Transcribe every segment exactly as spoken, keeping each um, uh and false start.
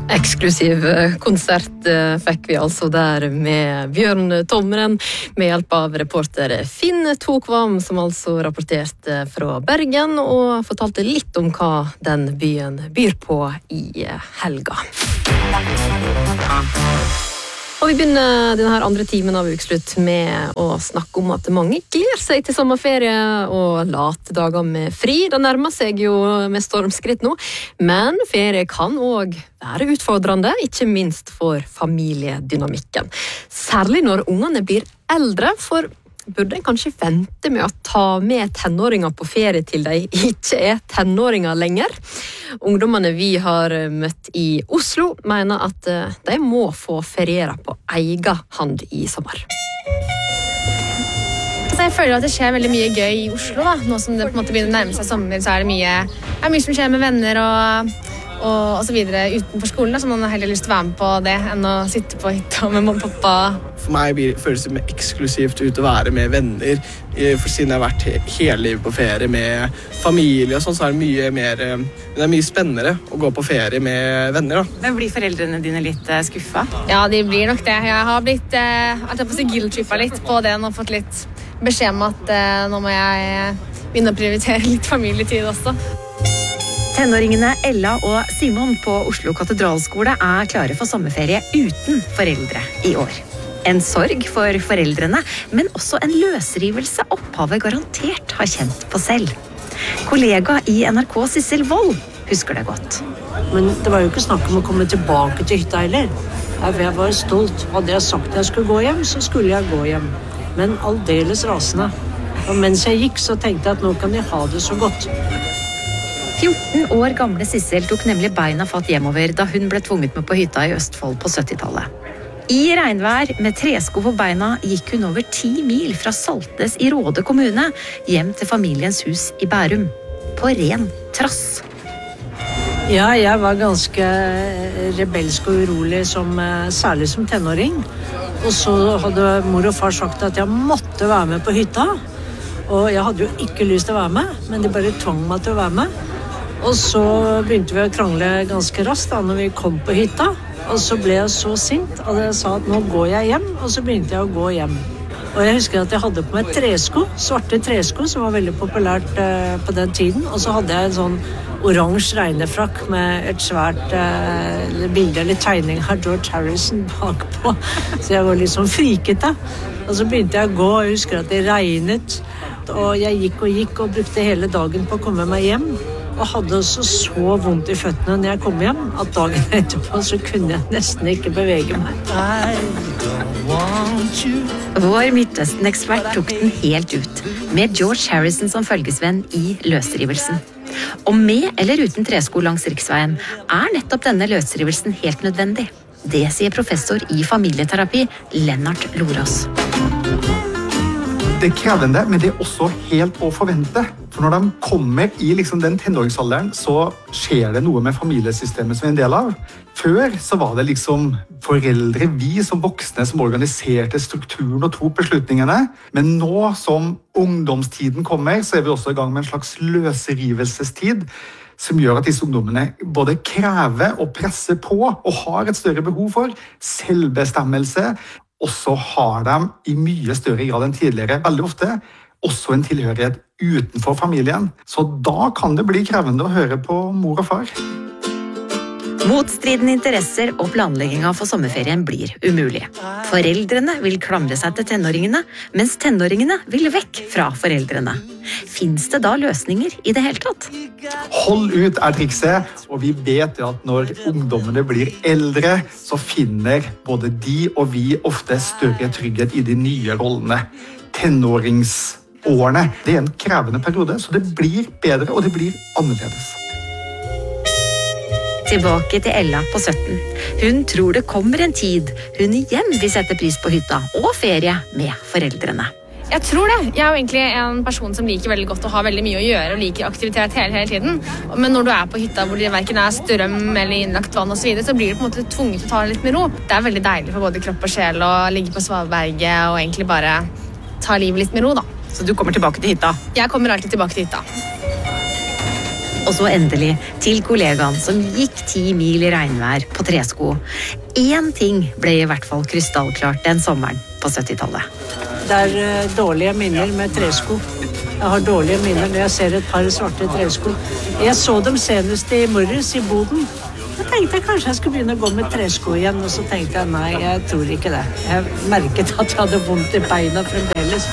Eksklusiv konsert fikk vi altså der med Bjørn Tomren med hjelp av reporter Finn Tokvam, som altså rapporterte fra Bergen og fortalte litt om hva den byen byr på i helga. Og vi begynner denne andre timen av Ukeslutt med å snakke om at mange gleder seg til sommerferie og late dager med fri. Det nærmer seg jo med stormskritt nå, men ferie kan også være utfordrende, ikke minst for familiedynamikken. Særlig når ungene blir eldre, for burde en kanskje vente med å ta med tenåringer på ferie til de ikke er tenåringer lenger. Ungdommene vi har møtt i Oslo mener at de må få feriere på egen hand i sommer. Jeg føler at det skjer veldig mye gøy i Oslo da. Nå som det på en måte begynner å nærme seg sommer, så er det mye, er mye som skjer med venner og, og, og så videre utenfor skolen, da, så man har heller lyst til å være med på det enn å sitte på hytta med mamma og pappa. For meg føles det mer eksklusivt ut å være med venner, for siden jeg har vært hele livet på ferie med familie og sånn, så er det mye mer, det er mye spennende å gå på ferie med venner da. Men blir foreldrene dine litt skuffet? Ja, de blir nok det. Jeg har blitt, jeg har tatt på seg guilt-trippet litt på det og fått litt beskjed om at nå må jeg begynne å prioritere litt familietid også. Tenåringene Ella og Simon på Oslo Katedralskole er klare for sommerferie uten foreldre i år. En sorg for foreldrene, men også en løsrivelse opphavet garantert har kjent på selv. Kollega i N R K Sissel Wold husker det godt. Men det var jo ikke snakk om å komme tilbake til hytta heller. Jeg var stolt. Hadde jeg sagt at jeg skulle gå hjem, så skulle jeg gå hjem. Men aldeles rasende. Og mens jeg gikk, så tenkte jeg at nå kan de ha det så godt. fjorten år gamle Sissel tok nemlig beina fatt hjemover da hun ble tvunget med på hytta i Østfold på syttitallet. I regnvær med tresko på beina gikk hun over ti mil fra Saltnes i Råde kommune hjem til familiens hus i Bærum. På ren trass. Ja, jeg var ganske rebelsk og urolig, som, særlig som tenåring. Og så hadde mor og far sagt at jeg måtte være med på hytta. Og jeg hadde jo ikke lyst til å være med, men de bare tvang meg til å være med. Og så begynte vi å krangle ganske raskt da når vi kom på hytta. Og så ble jeg så sint at jeg sa at nå går jeg hjem, og så begynte jeg å gå hjem. Og jeg husker at jeg hadde på meg tresko, svarte tresko, som var veldig populært eh, på den tiden. Og så hadde jeg en sånn oransje regnefrakk med et svært eh, bilde eller tegning av George Harrison bakpå. Så jeg var litt sånn frikete. Og så begynte jeg å gå, og jeg husker at det regnet. Og jeg gikk og gikk og brukte hele dagen på å komme meg hjem. Og hadde også så vondt i føttene når jeg kom hjem, at dagen etterpå så kunne jeg nesten ikke bevege meg. Vår Midtøsten-ekspert tok den helt ut, med George Harrison som følgesvenn i løsrivelsen. Og med eller uten tresko langs riksveien er nettopp denne løsrivelsen helt nødvendig. Det sier professor i familieterapi Lennart Lorås. Det er krevende, men det er også helt å forvente. For når de kommer i liksom den tenåringsalderen, så skjer det noe med familiesystemet som er en del av. Før så var det liksom foreldre, vi som voksne, som organiserte strukturen og tok beslutningene. Men nå som ungdomstiden kommer, så er vi også i gang med en slags løsrivelsestid, som gjør at disse ungdommene både krever og presser på, og har et større behov for selvbestemmelse. Og så har de i mye større grad enn tidligere, veldig ofte, også en tilhørighet utenfor familien. Så da kan det bli krevende å høre på mor og far. Motstridende interesser og planlegginga for sommerferien blir umulig. Foreldrene vil klamre seg til tenåringene, mens tenåringene vil vekk fra foreldrene. Finns det da løsninger i det hele tatt? Hold ut er trikset, og vi vet jo at når ungdommene blir eldre, så finner både de og vi ofte større trygghet i de nye rollene. Tenåringsårene, det er en krevende periode, så det blir bedre og det blir annerledes. Tilbake til Ella på sytten. Hun tror det kommer en tid hun igjen vil sette pris på hytta og ferie med foreldrene. Jeg tror det. Jeg er jo egentlig en person som liker veldig godt å ha veldig mye å gjøre og liker aktivitet hele, hele tiden. Men når du er på hytta hvor det hverken er strøm eller innlagt vann og så videre, så blir du på en måte tvunget til å ta det litt med ro. Det er veldig deilig for både kropp og sjel å ligge på svaberget og egentlig bare ta livet litt med ro, da. Så du kommer tilbake til hytta? Jeg kommer alltid tilbake til hytta. Og så endelig til kollegaen som gikk ti mil i regnvær på tresko. Én ting ble i hvert fall krystallklart den sommeren på syttitallet. Det er uh, dårlige minner med tresko. Jeg har dårlige minner når jeg ser et par svarte tresko. Jeg så dem senest i morges i Boden. Jeg tenkte jeg kanskje jeg skulle begynne å gå med tresko igjen, og så tenkte jeg nei, jeg tror ikke det. Jeg merket at jeg hadde vondt i beina fremdeles.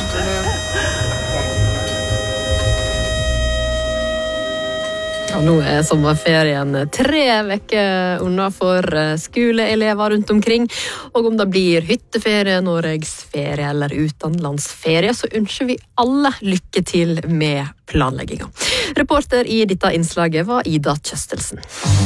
Og nå er sommerferien tre vekker unna for skoleelever rundt omkring. Og om det blir hytteferie, norgesferie eller utenlandsferie, så ønsker vi alle lykke til med planlegginga. Reporter i dette innslaget var Ida Kjøstelsen.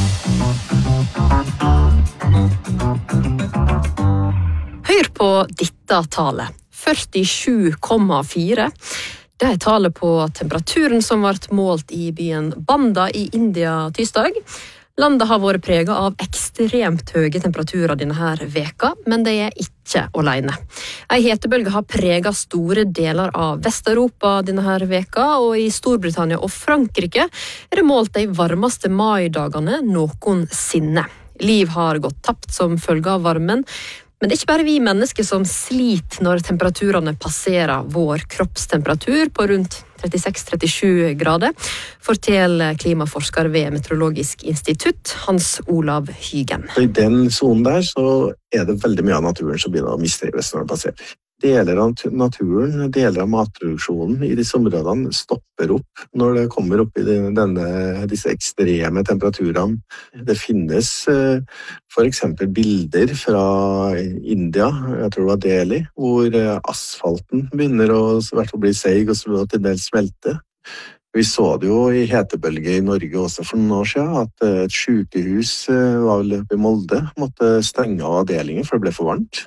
Hør på dette tallet. førtisju komma fire. Det er tallet på temperaturen som ble målt i byen Banda i India tirsdag. Landet har vært preget av ekstremt høye temperaturer denne veka, men det er ikke alene. En hetebølge har preget store deler av Vest-Europa denne veka, og i Storbritannia og Frankrike er det målt de varmeste maidagene noensinne. Liv har gått tapt som følge av varmen, men det er ikke bare vi mennesker som sliter når temperaturene passerer vår kroppstemperatur på rundt trettiseks til trettisju grader, forteller klimaforsker ved Meteorologisk institutt, Hans Olav Hygen. I den zonen der så er det veldig mye av naturen som begynner å mistrives når det passerer. Deler av naturen, deler av matproduksjonen i disse områdene stopper opp når det kommer opp i denne, disse ekstreme temperaturene. Det finnes for eksempel bilder fra India, jeg tror det var Delhi, hvor asfalten begynner å bli seig og til dels smelte. Vi så det jo i hetebølge i Norge også for noen år siden, at et sykehus var i Molde måtte stenge av avdelingen for det ble for varmt.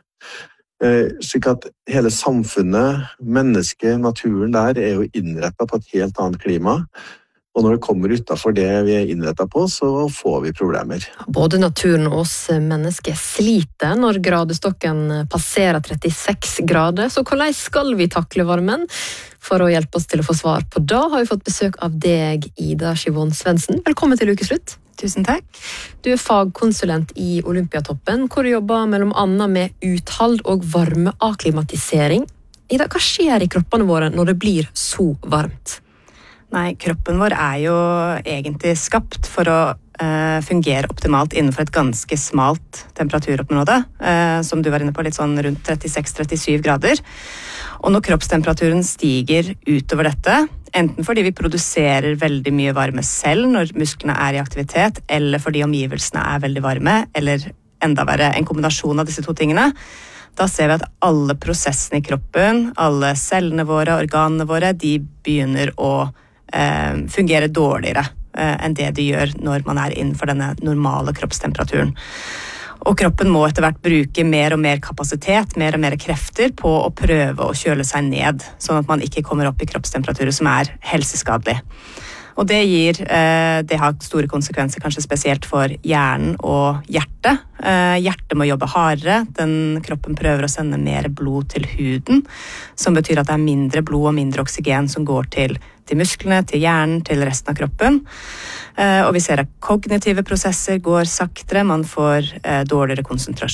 Slik at hele samfunnet, mennesket, naturen der er jo innrettet på et helt annet klima. Og når det kommer utenfor det vi er innrettet på, så får vi problemer. Både naturen og oss mennesker sliter når gradestokken passerer trettiseks grader. Så hvordan skal vi takle varmen? For å hjelpe oss til å få svar på det har vi fått besøk av deg, Ida Skivon Svendsen. Velkommen til Ukeslutt. Tusen takk. Du er fagkonsulent i Olympiatoppen, hvor du jobber mellom annet med uthald og varmeakklimatisering. Ida, hva skjer i kroppene våre når det blir så varmt? Nei, kroppen vår er jo egentlig skapt for å eh, fungere optimalt innenfor et ganske smalt temperaturoppnåde, eh, som du var inne på, litt sånn rundt trettiseks til trettisju grader. Og når kroppstemperaturen stiger utover dette, enten fordi vi produserer veldig mye varme selv når musklene er i aktivitet, eller fordi omgivelsene er veldig varme, eller enda verre en kombinasjon av disse to tingene, da ser vi at alle prosessene i kroppen, alle cellene våre, organene våre, de begynner å eh, fungere dårligere eh, enn det de gjør når man er innenfor denne normale kroppstemperaturen. Og kroppen må etter hvert bruke mer og mer kapasitet, mer og mer krefter på å prøve å kjøle seg ned, sånn at man ikke kommer opp i kroppstemperaturer som er helseskadelig. Og det gir, det har store konsekvenser, kanskje spesielt for hjernen og hjertet. Hjertet må jobbe hardere, den kroppen prøver å sende mer blod til huden, som betyr at det er mindre blod og mindre oksygen som går til, til musklene, til hjernen, til resten av kroppen. Og vi ser at kognitive prosesser går saktere, man får dårligere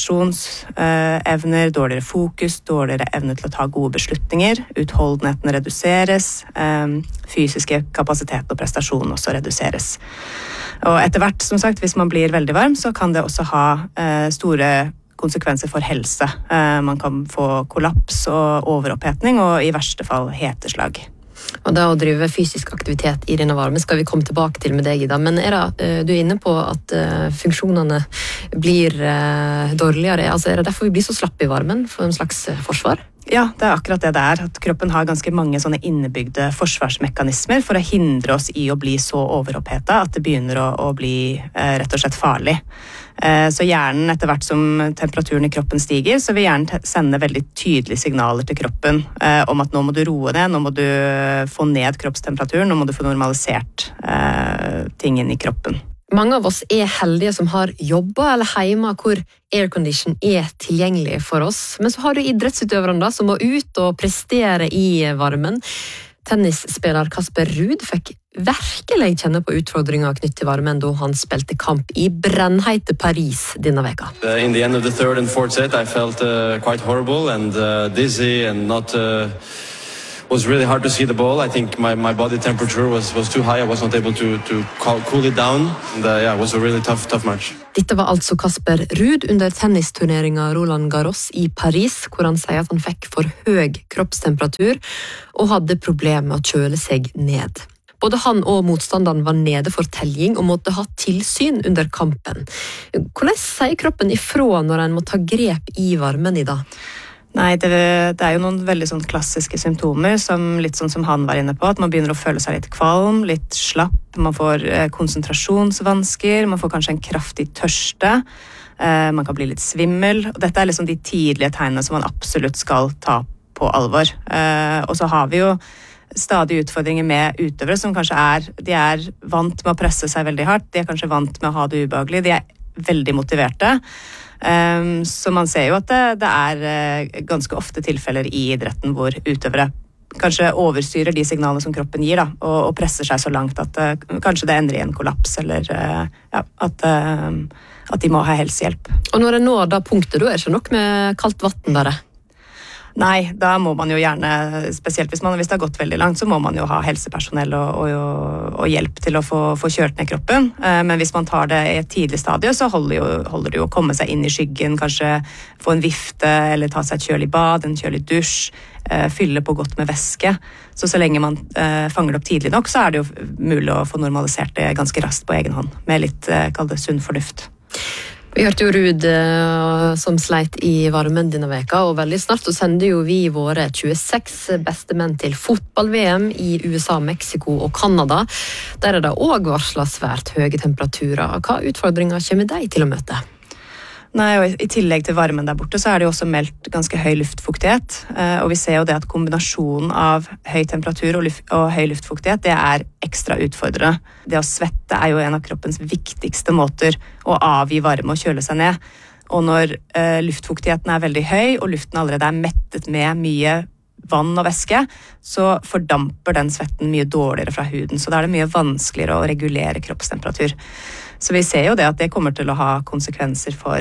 konsentrasjonsevner, dårligere fokus, dårligere evne til å ta gode beslutninger, utholdenheten reduseres, fysiske kapasitet og prestasjon også reduseres. Og etter hvert, som sagt, hvis man blir veldig varm, så kan det også ha store konsekvenser for helse. Man kan få kollaps og overopphetning, og i verste fall heteslag. Og det å drive fysisk aktivitet i denne varmen skal vi komme tilbake til med deg, Ida. Men er det, du er inne på at funksjonene blir dårligere. Altså, er det derfor vi blir så slappe i varmen for en slags forsvar? Ja, det er akkurat det det er. At kroppen har ganske mange sånne innebygde forsvarsmekanismer for å hindre oss i å bli så overopphetet at det begynner å, å bli eh, rett og slett farlig. Eh, så hjernen, etter hvert som temperaturen i kroppen stiger, så vil hjernen sende veldig tydelige signaler til kroppen eh, om at nå må du roe ned, nå må du få ned kroppstemperaturen, nå må du få normalisert eh, tingen i kroppen. Mange av oss er heldige som har jobba eller hjemme hvor aircondition er tilgjengelig for oss. Men så har du idrettsutøverne som må ut og prestere i varmen. Tennisspiller Kasper Ruud fikk virkelig kjenner på utfordringer knyttet til varmen da han spilte kamp i brennheite Paris denne veka. Uh, in the end of the third and fourth set, I felt uh, quite horrible and uh, dizzy and not... Uh... It was really hard to see the ball. I think my, my body temperature was, was too high. I was not able to, to cool it down. And uh, yeah, it was a really tough, tough match. Dette var altså Kasper Ruud under tennisturneringen Roland Garros i Paris, hvor han sier at han fikk for høy kroppstemperatur og hadde problemer med å kjøle seg ned. Både han og motstanderen var nede for telling og måtte ha tilsyn under kampen. Hvordan sier kroppen ifra når en må ta grep i varmen i dag? Nei, det, det er jo noen veldig sånn klassiske symptomer, som litt sånn som han var inne på, at man begynner å føle seg litt kvalm, litt slapp, man får eh, konsentrasjonsvansker, man får kanskje en kraftig tørste, eh, man kan bli litt svimmel, og dette er liksom de tidlige tegnene som man absolutt skal ta på alvor. Eh, og så har vi jo stadig utfordringer med utøvere som kanskje er, de er vant med å presse seg veldig hardt, de er kanskje vant med å ha det ubehagelig, de er veldig motiverte. Um, så man ser jo at det, det er uh, ganske ofte tilfeller i idretten hvor utøvere kanskje overstyrer de signalene som kroppen gir da, og, og presser seg så langt at uh, kanskje det ender i en kollaps eller uh, ja, at, uh, at de må ha helsehjelp. Og når det når da punktet, da er det ikke nok med kaldt vatten bare? Nei, da må man jo gjerne, spesielt hvis, man, hvis det har gått veldig langt, så må man jo ha helsepersonell og, og, og hjelp til å få, få kjørt ned kroppen. Men hvis man tar det i et tidlig stadie, så holder, jo, holder det jo å komme seg inn i skyggen, kanskje få en vifte, eller ta seg et kjølig bad, en kjølig dusj, fylle på godt med væske. Så så lenge man fanger det opp tidlig nok, så er det jo mulig å få normalisert det ganske raskt på egen hånd, med litt, kall det, sunn fornuft. Vi hørte jo Ruud uh, som sleit i varmen denne veka, og veldig snart så sender jo vi våre tjueseks beste menn til fotball-V M i U S A, Mexico og Kanada. Der er det også varslet svært høye temperaturer. Hva utfordringer kommer de til å møte? Nei, og I tillegg til varmen der borte, så er det jo også meldt ganske høy luftfuktighet. Og vi ser jo det at kombinasjonen av høy temperatur og, luft, og høy luftfuktighet, det er ekstra utfordrende. Det å svette er jo en av kroppens viktigste måter å avgi varme og kjøle seg ned. Og når eh, luftfuktigheten er veldig høy, og luften allerede er mettet med mye vann og væske, så fordamper den svetten mye dårligere fra huden. Så da er det mye vanskeligere å regulere kroppstemperatur. Så vi ser jo det at det kommer til å ha konsekvenser for,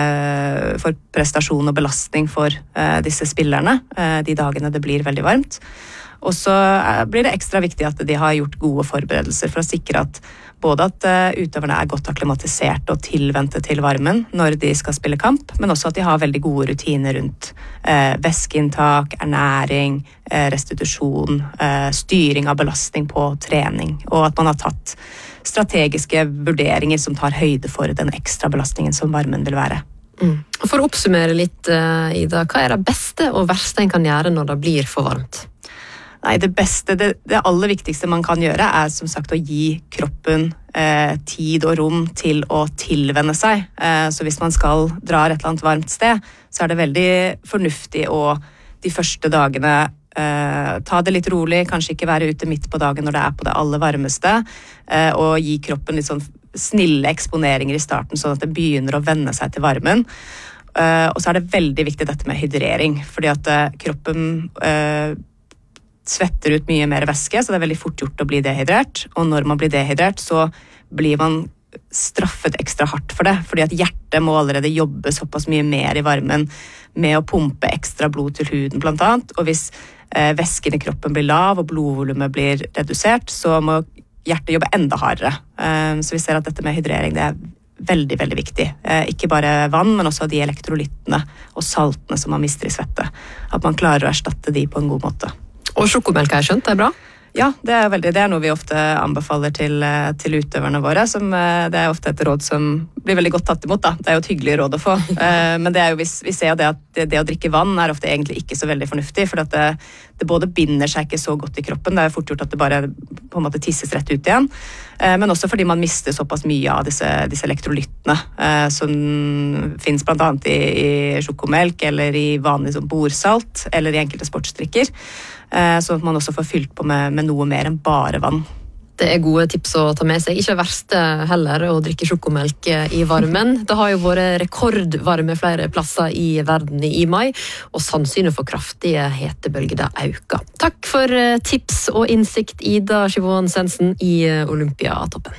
eh, for prestasjon og belastning for eh, disse spillerne, eh, de dagene det blir veldig varmt. Og så eh, blir det ekstra viktig at de har gjort gode forberedelser for å sikre at både at eh, utøverne er godt akklimatisert og tilvente til varmen når de skal spille kamp, men også at de har veldig gode rutiner rundt eh, væskeinntak, ernæring, eh, restitusjon, eh, styring av belastning på trening, og at man har tatt strategiske vurderinger som tar høyde for den ekstra belastningen som varmen vil være. Mm. For å oppsummere litt, Ida, hva er det beste og verste en kan gjøre når det blir for varmt? Nei, det beste, det, det aller viktigste man kan gjøre er som sagt å gi kroppen eh, tid og rom til å tilvenne seg. Eh, så hvis man skal dra et eller annet varmt sted, så er det veldig fornuftig å de første dagene Uh, ta det litt rolig, kanskje ikke være ute midt på dagen når det er på det aller varmeste, uh, og gi kroppen litt sånn snille eksponeringer i starten, sånn at det begynner å venne seg til varmen. Uh, og så er det veldig viktig dette med hydrering, fordi at uh, kroppen uh, svetter ut mye mer væske, så det er veldig fort gjort å bli dehydrert, og når man blir dehydrert, så blir man straffet ekstra hardt for det, fordi at hjertet må allerede jobbe såpass mye mer i varmen med å pumpe ekstra blod til huden blant annet, og hvis eh, væsken i kroppen blir lav og blodvolumet blir redusert, så må hjertet jobbe enda hardere. Eh, så vi ser at dette med hydrering, det er veldig, veldig viktig. Eh, ikke bare vann, men også de elektrolyttene og saltene som man mister i svette. At man klarer å erstatte de på en god måte. Og sjokomelk har jeg skjønt, det er bra? Ja, det er, veldig, det er noe vi ofte anbefaler til, til utøverne våre. Som, det er ofte et råd som blir veldig godt tatt imot. Da. Det er jo et hyggelig råd å få. Men det er jo, vi, vi ser jo det at det, det å drikke vann er ofte egentlig ikke så veldig fornuftig. For at det, det både binder seg ikke så godt i kroppen. Det er fort gjort at det bare på en måte tisses rett ut igjen. Men også fordi man mister såpass mye av disse, disse elektrolyttene som finnes blant annet i, i sjokomelk eller i vanlig som borsalt eller i enkelte sportsdrikker. Sånn at man også får fylt på med, med noe mer enn bare vann. Det er gode tips å ta med seg. Ikke det verste heller å drikke sjokomelk i varmen. Det har jo vært rekordvarme flere plasser i verden i mai, og sannsynlig for kraftige hetebølger det øker. Takk for tips og innsikt, Ida Skivån Sensen i Olympiatoppen.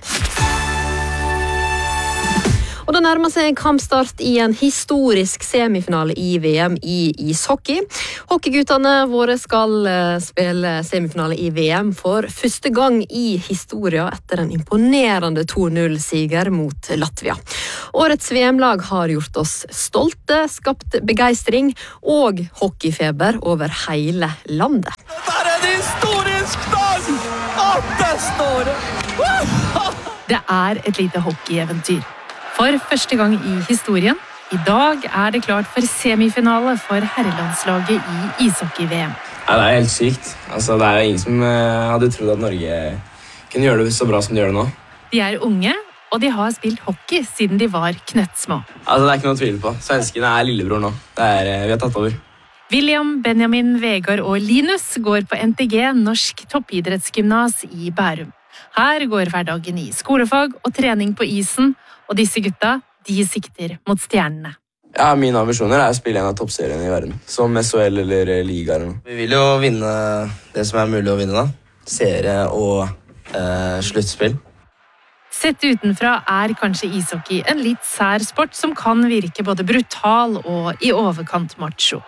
Og det nærmer seg kampstart i en historisk semifinale i V M i ishockey. Hockeyguttene våre skal spille semifinale i V M for første gang i historien etter en imponerende to null-siger mot Latvia. Årets V M-lag har gjort oss stolte, skapt begeistring og hockeyfeber over hele landet. Det er en historisk dag! At det står det! Det er et lite hockeyeventyr. For første gang i historien, i dag er det klart for semifinale for herrelandslaget i ishockey-V M. Ja, det er helt sykt. Altså, det er jo ingen som uh, hadde trodd at Norge kunne gjøre det så bra som de gjør det nå. De er unge, og de har spilt hockey siden de var knøttsmå. Altså, det er ikke noe tvil på. Svenskene er lillebror nå. Det er, uh, vi har tatt over. William, Benjamin, Vegard og Linus går på N T G Norsk Toppidrettsgymnas i Bærum. Her går hverdagen i skolefag og trening på isen, og disse gutta, de sikter mot stjernene. Ja, mine ambisjoner er å spille en av toppseriene i verden, som S H L eller Liga. Vi vil jo vinne det som er mulig å vinne da. Serie og eh, sluttspill. Sett utenfra er kanskje ishockey en litt sær sport som kan virke både brutal og i overkant macho.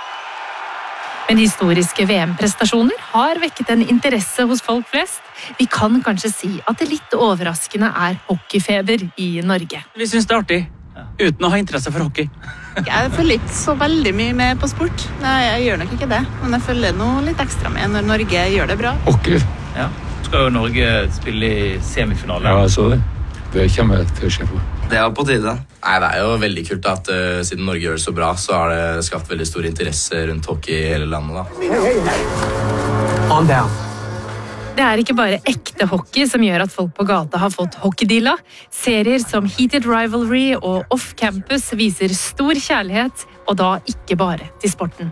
Men historiske V M-prestasjoner har vekket en interesse hos folk flest. Vi kan kanskje si at det litt overraskende er hockeyfeber i Norge. Vi synes det er artig, uten å ha interesse for hockey. Jeg følger ikke så veldig mye med på sport. Nei, jeg gjør nok ikke det. Men jeg følger noe litt ekstra med når Norge gjør det bra. Hockey? Ja. Skal jo Norge spille i semifinale? Ja, jeg så det. Det kommer jeg til å skje på. Det var på tide. Nei, det er jo veldig kult at uh, siden Norge gjør det så bra, så har det skapt veldig stor interesse rundt hockey i hele landet da. On down. Det er ikke bare ekte hockey som gjør at folk på gata har fått hockeydilla. Serier som Heated Rivalry og Off Campus viser stor kjærlighet, og da ikke bare til sporten.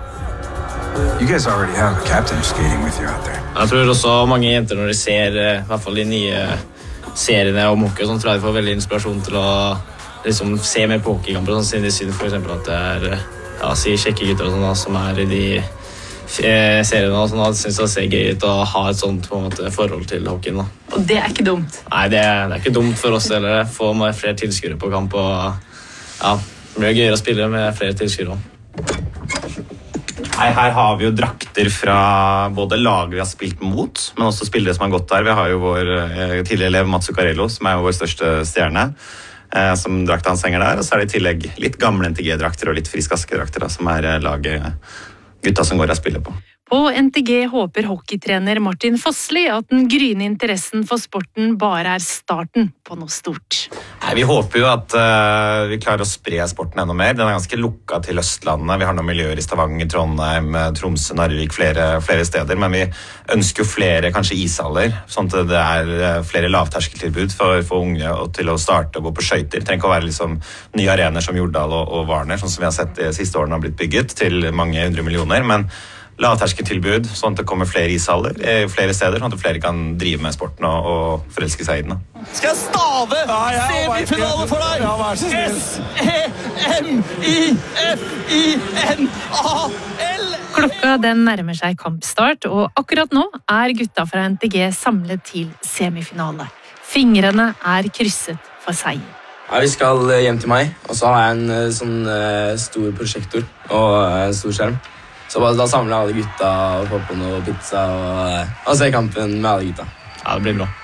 You guys already have a captain skating with you out there. Jeg tror også mange jenter når de ser i hvert fall de nye seriene om hockey, sånn, tror jeg de får veldig inspirasjon til å liksom, se mer på hockeykamper, sånn, siden de synes for eksempel at det er ja, si, kjekke gutter og sånn, da, som er i de eh, seriene, og sånn, da, synes det ser gøy ut å ha et sånt på en måte, forhold til hockeyen. Da. Og det er ikke dumt? Nei, det, det er ikke dumt for oss heller. Få med flere tilskuere på kamp, og ja, det blir gøyere å spille med flere tilskuere. Nei, her har vi jo drakter fra både lag vi har spilt mot, men også spillere som har gått der. Vi har jo vår eh, tidligere elev Mats Zuccarello, som er jo vår største stjerne, eh, som drakta hans henger der. Og så er det i tillegg litt gamle N T G-drakter og litt Frisk Aske-drakter, som er eh, laget gutta som går og spiller på. På N T G håper hockeytrener Martin Fossli at den gryende interessen for sporten bare er starten på noe stort. Nei, vi håper jo at uh, vi klarer å spre sporten enda mer. Den er ganske lukka til Østlandet. Vi har noen miljøer i Stavanger, Trondheim, Tromsø, Narvik, flere, flere steder. Men vi ønsker jo flere kanskje ishaller, sånn at det er flere lavterskeltilbud for, for unge til å starte og gå på skøyter. Det trenger ikke å være liksom, nye arener som Jordal og, og Varner, sånn som vi har sett de siste årene har blitt bygget til mange hundre millioner. Men lavterskeltilbud, sånn at det kommer flere ishaller, flere steder, sånn at flere kan drive med sporten og, og forelske seg i den. Skal jeg stave ja, ja, semifinale for deg? Ja, S E M I F I N A L Klokka den nærmer seg kampstart, og akkurat nå er gutta fra N T G samlet til semifinale. Fingrene er krysset for seier. Ja, vi skal hjem til meg, og så har jeg en sånn uh, stor prosjektor og en stor skjerm. Så bare da samler alle gutta og får på noe pizza og, og ser kampen med alle gutta. Ja, det blir bra.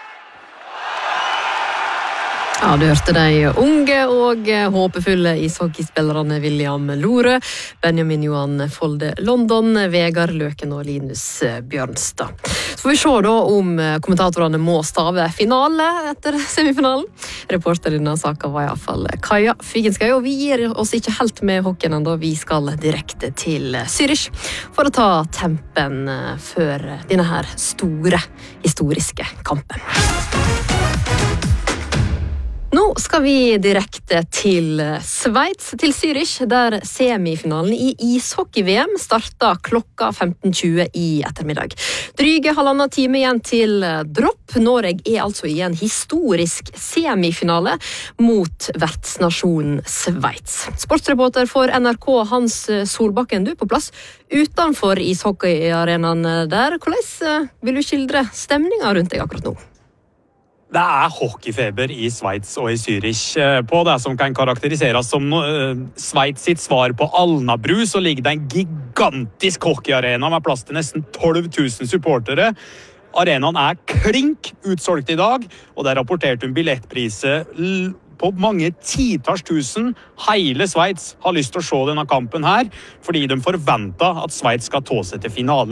Ja, du hørte de unge og håpefulle ishockeyspillerne William Lore, Benjamin Johan Folde London, Vegard Løken og Linus Bjørnstad. Så får vi se da om kommentatorene må stave finale etter semifinalen. Reporter i denne saken var i hvert fall Kaja Figenskøy, og vi gir oss ikke helt med hockeyen enda vi skal direkte til Zürich for å ta tempen før denne her store historiske kampen. Nå skal vi direkte til Sveits, til Zürich, der semifinalen i ishockey-V M starter klokka femten tjue i ettermiddag. Dryge halvannen time igjen til dropp. Norge er altså i en historisk semifinale mot vertsnasjonen Sveits. Sportsreporter for N R K, Hans Solbakken, du er på plass utenfor ishockeyarenaen der. Hvordan vil du skildre stemningen rundt deg akkurat nå? Det er hockeyfeber i Sveits og i Zürich. På det som kan karakteriseres som uh, Sveits sitt svar på Alnabru, så ligger det en gigantisk hockeyarena med plass til nesten tolv tusen supportere. Arenaen er klink utsolgt i dag, og det er rapportert om billettpriser på mange titals tusen. Hele Sveits har lyst til å se denne kampen her, fordi de forventer at Sveits skal ta seg til finale.